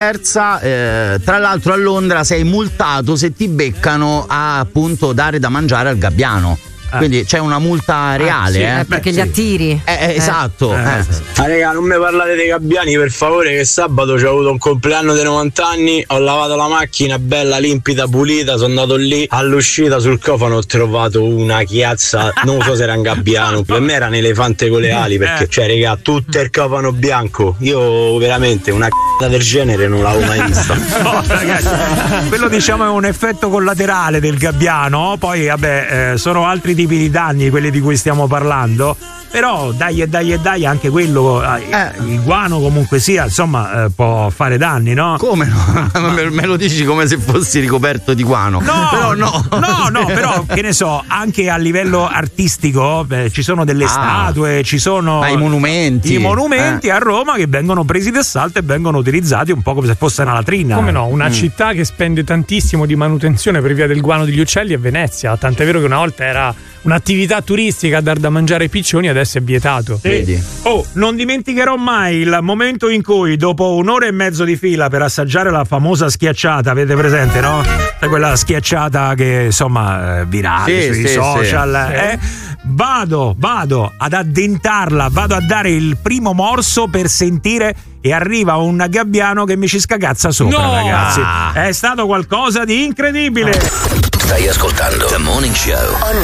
viceversa. Tra l'altro a Londra sei multato se ti beccano a appunto dare da mangiare al gabbiano. Quindi c'è una multa reale, perché li attiri. Esatto. Raga, non mi parlate dei gabbiani per favore, che sabato c'ho avuto un compleanno dei 90 anni, ho lavato la macchina bella limpida, pulita, sono andato lì, all'uscita sul cofano ho trovato una chiazza, non so se era un gabbiano, per me era un elefante con le ali, perché cioè raga, tutto il cofano bianco, io veramente una del genere non l'avevo mai vista. No, ragazzi, quello diciamo è un effetto collaterale del gabbiano, poi vabbè, sono altri tipi di danni quelli di cui stiamo parlando, però dai anche quello, il guano comunque sia, insomma, può fare danni, no? Come no? Me lo dici come se fossi ricoperto di guano. Però però che ne so, anche a livello artistico ci sono delle statue, ci sono i monumenti a Roma che vengono presi d'assalto e vengono utilizzati un po' come se fosse una latrina. Come no, una città che spende tantissimo di manutenzione per via del guano degli uccelli è Venezia, tant'è vero che una volta era un'attività turistica dar da mangiare ai piccioni, adesso è vietato. Vedi? Non dimenticherò mai il momento in cui dopo un'ora e mezzo di fila per assaggiare la famosa schiacciata, avete presente, no? Quella schiacciata che insomma virale sui social. Vado ad addentarla, vado a dare il primo morso per sentire e arriva un gabbiano che mi ci scagazza sopra, ragazzi. È stato qualcosa di incredibile. Stai ascoltando The Morning Show.